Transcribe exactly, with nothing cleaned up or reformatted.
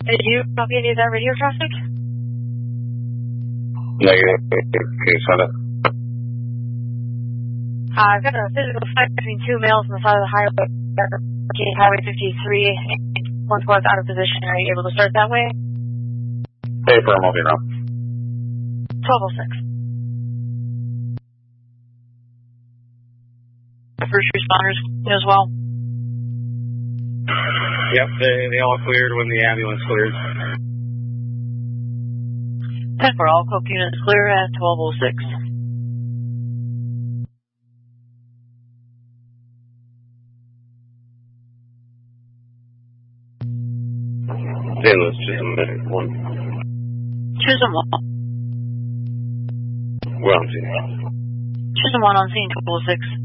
Did you copy any of that radio traffic? Negative. Okay, shut up. Uh, I've got a physical fight between two males on the side of the highway, Highway fifty-three. One squad's out of position. Are you able to start that way? Hey, firm, I'll be around. twelve oh six. First responders as well? Yep, they, they all cleared when the ambulance cleared. ten for all Coke units clear at twelve oh six. Stainless, Chisholm, one. Chisholm one. We're on scene. Chisholm one on scene, twelve oh six.